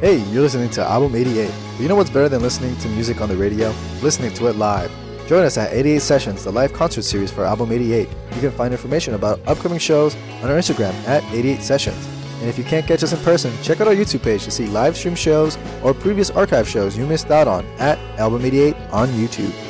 Hey, you're listening to Album 88. But you know what's better than listening to music on the radio? Listening to it live. Join us at 88 Sessions, the live concert series for Album 88. You can find information about upcoming shows on our Instagram at 88 Sessions. And if you can't catch us in person, check out our YouTube page to see live stream shows or previous archive shows you missed out on at Album 88 on YouTube.